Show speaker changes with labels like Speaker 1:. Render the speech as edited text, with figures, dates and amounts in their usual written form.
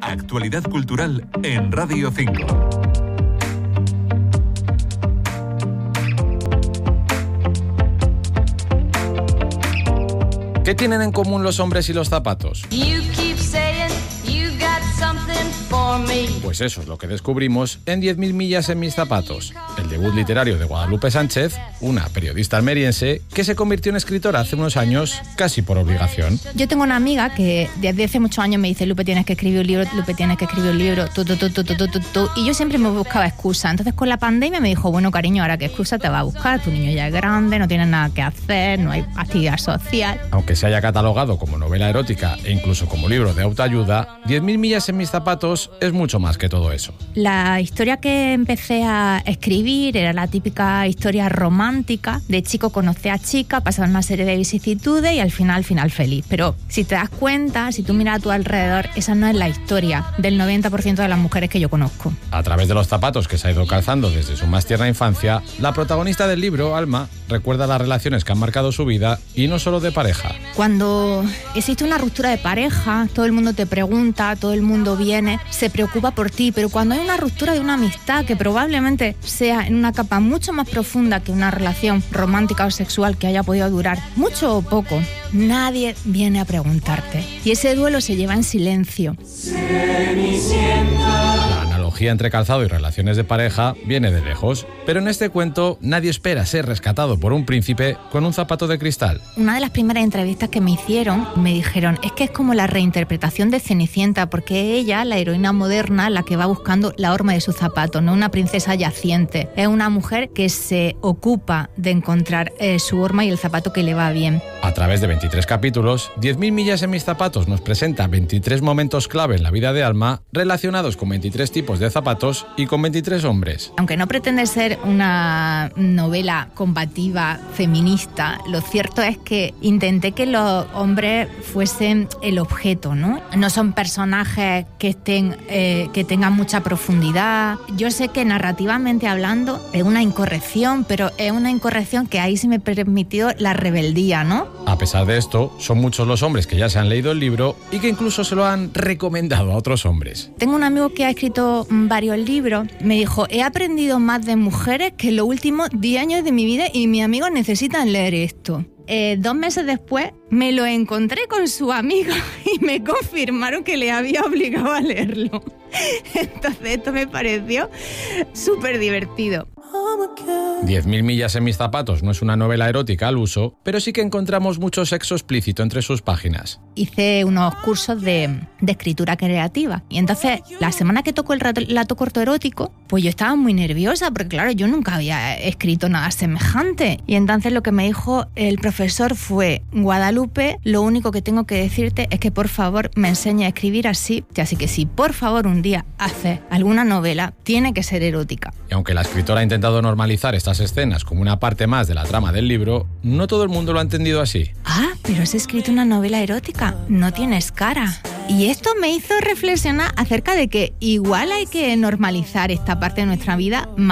Speaker 1: Actualidad cultural en Radio 5.
Speaker 2: ¿Qué tienen en común los hombres y los zapatos? Pues eso es lo que descubrimos en 10.000 millas en mis zapatos, el debut literario de Guadalupe Sánchez, una periodista almeriense que se convirtió en escritora hace unos años casi por obligación.
Speaker 3: Yo tengo una amiga que desde hace muchos años me dice: Lupe, tienes que escribir un libro, Lupe, tienes que escribir un libro, tú. Y yo siempre me buscaba excusa. Entonces con la pandemia me dijo: bueno, cariño, ahora qué excusa te va a buscar, tu niño ya es grande, no tienes nada que hacer, no hay actividad social.
Speaker 2: Aunque se haya catalogado como novela erótica e incluso como libro de autoayuda, 10.000 millas en mis zapatos es mucho más que todo eso.
Speaker 3: La historia que empecé a escribir era la típica historia romántica de chico conoce a chica, pasan una serie de vicisitudes y al final feliz. Pero si te das cuenta, si tú miras a tu alrededor, esa no es la historia del 90% de las mujeres que yo conozco.
Speaker 2: A través de los zapatos que se ha ido calzando desde su más tierna infancia, la protagonista del libro, Alma, recuerda las relaciones que han marcado su vida y no solo de pareja.
Speaker 3: Cuando existe una ruptura de pareja, todo el mundo te pregunta, todo el mundo viene, se preocupa por ti, pero cuando hay una ruptura de una amistad que probablemente sea en una capa mucho más profunda que una relación romántica o sexual que haya podido durar mucho o poco, nadie viene a preguntarte. Y ese duelo se lleva en silencio.
Speaker 2: La analogía entre calzado y relaciones de pareja viene de lejos, pero en este cuento nadie espera ser rescatado por un príncipe con un zapato de cristal.
Speaker 3: Una de las primeras entrevistas que me hicieron, me dijeron: es que es como la reinterpretación de Cenicienta, porque ella, la heroína moderna, la que va buscando la horma de su zapato, no una princesa yaciente. Es una mujer que se ocupa de encontrar su horma y el zapato que le va bien.
Speaker 2: A través de 23 capítulos, 10.000 millas en mis zapatos nos presenta 23 momentos clave en la vida de Alma relacionados con 23 tipos de zapatos y con 23 hombres.
Speaker 3: Aunque no pretende ser una novela combativa feminista, lo cierto es que intenté que los hombres fuesen el objeto, ¿no? No son personajes que tengan mucha profundidad. Yo sé que narrativamente hablando es una incorrección, pero es una incorrección que ahí se me permitió la rebeldía, ¿no?
Speaker 2: A pesar de esto, son muchos los hombres que ya se han leído el libro y que incluso se lo han recomendado a otros hombres.
Speaker 3: Tengo un amigo que ha escrito varios libros. Me dijo: he aprendido más de mujeres que en los últimos 10 años de mi vida y mis amigos necesitan leer esto. 2 meses después me lo encontré con su amigo y me confirmaron que le había obligado a leerlo. Entonces esto me pareció súper divertido.
Speaker 2: 10.000 millas en mis zapatos no es una novela erótica al uso, pero sí que encontramos mucho sexo explícito entre sus páginas.
Speaker 3: Hice unos cursos de escritura creativa y entonces la semana que tocó el relato corto erótico, pues yo estaba muy nerviosa porque claro, yo nunca había escrito nada semejante. Y entonces lo que me dijo el profesor fue: Guadalupe, lo único que tengo que decirte es que por favor me enseñe a escribir así que si por favor un día haces alguna novela, tiene que ser erótica.
Speaker 2: Y aunque la escritora ha intentado normalizar estas escenas como una parte más de la trama del libro, no todo el mundo lo ha entendido así.
Speaker 3: Ah, pero has escrito una novela erótica, no tienes cara. Y esto me hizo reflexionar acerca de que igual hay que normalizar esta parte de nuestra vida